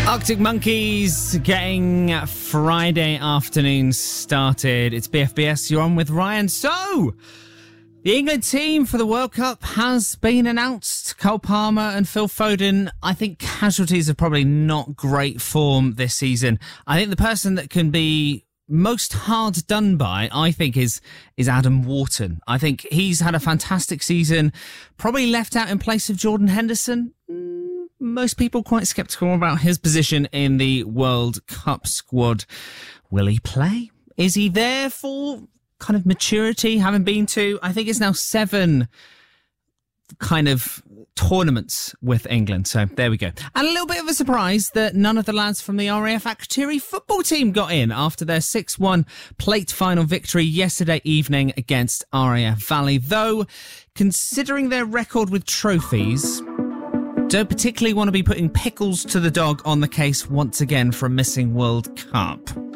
Arctic Monkeys getting Friday afternoon started. It's BFBS, you're on with Ryan. So, the England team for the World Cup has been announced. Cole Palmer and Phil Foden, I think casualties of probably not great form this season. I think the person that can be most hard done by, I think, is Adam Wharton. I think he's had a fantastic season, probably left out in place of Jordan Henderson. Most people quite sceptical about his position in the World Cup squad. Will he play? Is he there for kind of maturity, having been to, I think it's now 7 kind of tournaments with England. So there we go. And a little bit of a surprise that none of the lads from the RAF Akrotiri football team got in after their 6-1 plate final victory yesterday evening against RAF Valley. Though, considering their record with trophies, don't particularly want to be putting pickles to the dog on the case once again for a missing World Cup.